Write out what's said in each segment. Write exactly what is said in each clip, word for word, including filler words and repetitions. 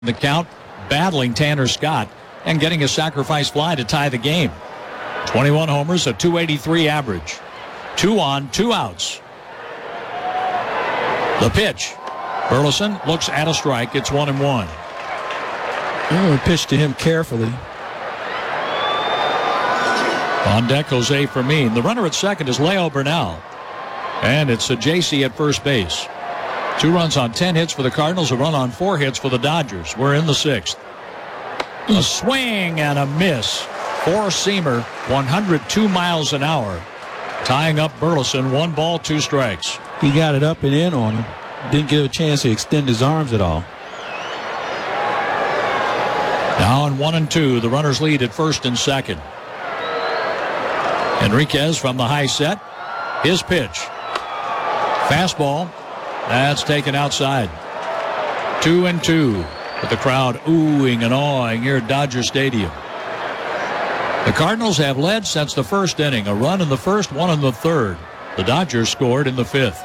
the count, battling Tanner Scott and getting a sacrifice fly to tie the game. twenty-one homers, a two eighty-three average. Two on, two outs. The pitch. Burleson looks at a strike. It's one and one. I'm going to pitch to him carefully. On deck, Jose Fermin. The runner at second is Leo Bernal. And it's a J C at first base. Two runs on ten hits for the Cardinals, a run on four hits for the Dodgers. We're in the sixth. A swing and a miss. Four-seamer, one hundred two miles an hour. Tying up Burleson, one ball, two strikes. He got it up and in on him. Didn't get a chance to extend his arms at all. Now in one and two, the runners lead at first and second. Enriquez from the high set. His pitch. Fastball. That's taken outside. Two and two. With the crowd oohing and awing here at Dodger Stadium. The Cardinals have led since the first inning. A run in the first, one in the third. The Dodgers scored in the fifth.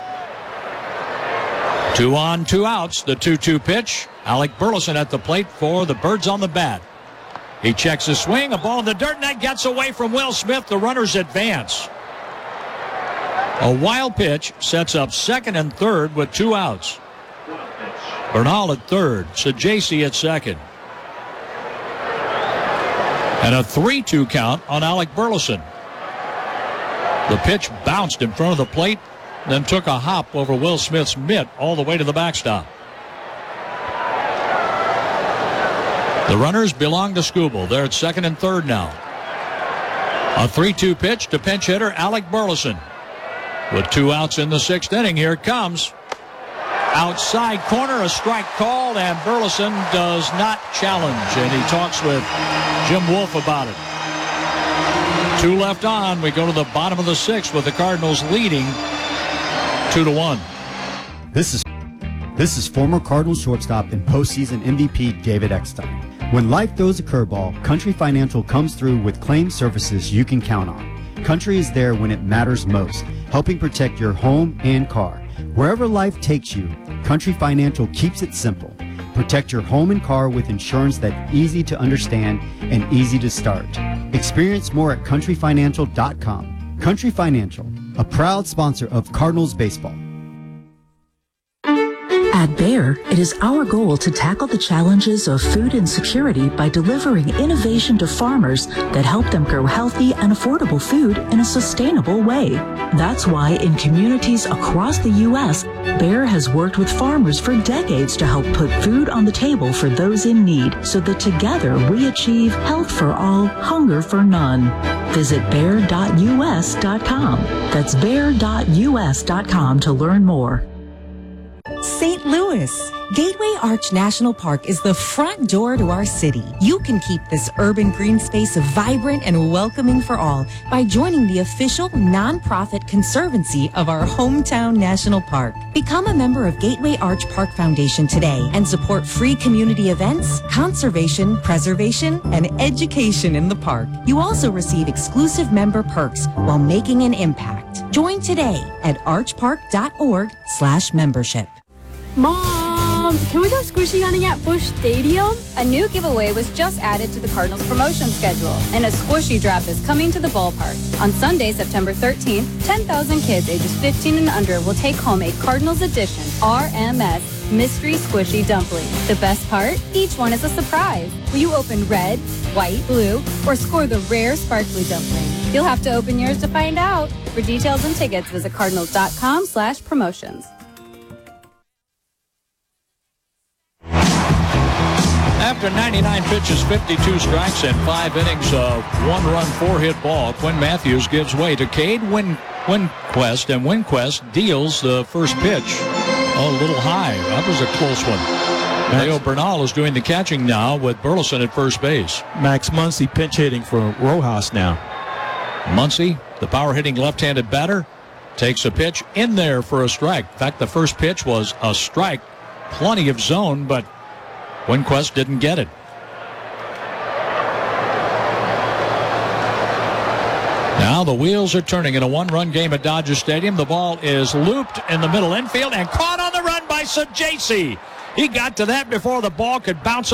Two on, two outs. The two two pitch. Alec Burleson at the plate for the Birds on the bat. He checks his swing. A ball in the dirt, and that gets away from Will Smith. The runners advance. A wild pitch sets up second and third with two outs. Bernal at third. Sajaci at second. And a three two count on Alec Burleson. The pitch bounced in front of the plate, then took a hop over Will Smith's mitt all the way to the backstop. The runners belong to Skubal. They're at second and third now. A three two pitch to pinch hitter Alec Burleson. With two outs in the sixth inning, here it comes. Outside corner, a strike called, and Burleson does not challenge. And he talks with Jim Wolf about it. Two left on. We go to the bottom of the sixth with the Cardinals leading two to one. This is this is former Cardinals shortstop and postseason M V P David Eckstein. When life throws a curveball, Country Financial comes through with claim services you can count on. Country is there when it matters most, helping protect your home and car. Wherever life takes you, Country Financial keeps it simple. Protect your home and car with insurance that's easy to understand and easy to start. Experience more at country financial dot com. Country Financial, a proud sponsor of Cardinals baseball. At Bayer, it is our goal to tackle the challenges of food insecurity by delivering innovation to farmers that help them grow healthy and affordable food in a sustainable way. That's why in communities across the U S, Bayer has worked with farmers for decades to help put food on the table for those in need so that together we achieve health for all, hunger for none. Visit bayer dot U S dot com. That's bayer dot U S dot com to learn more. Saint Louis. Gateway Arch National Park is the front door to our city. You can keep this urban green space vibrant and welcoming for all by joining the official nonprofit conservancy of our hometown national park. Become a member of Gateway Arch Park Foundation today and support free community events, conservation, preservation, and education in the park. You also receive exclusive member perks while making an impact. Join today at archpark dot org slash membership. Mom, can we go squishy hunting at Busch Stadium? A new giveaway was just added to the Cardinals promotion schedule, and a squishy drop is coming to the ballpark. On Sunday, September thirteenth, ten thousand kids ages fifteen and under will take home a Cardinals edition R M S Mystery Squishy Dumpling. The best part? Each one is a surprise. Will you open red, white, blue, or score the rare sparkly dumpling? You'll have to open yours to find out. For details and tickets, visit cardinals dot com slash promotions. After ninety-nine pitches, fifty-two strikes, and five innings of one-run, four-hit ball, Quinn Matthews gives way to Cade Win- Winquest, and Winquest deals the first pitch a little high. That was a close one. Leo Bernal is doing the catching now with Burleson at first base. Max Muncy pinch hitting for Rojas now. Muncy, the power-hitting left-handed batter, takes a pitch in there for a strike. In fact, the first pitch was a strike. Plenty of zone, but Winquest didn't get it. Now the wheels are turning in a one-run game at Dodger Stadium. The ball is looped in the middle infield and caught on the run by Sajaci. He got to that before the ball could bounce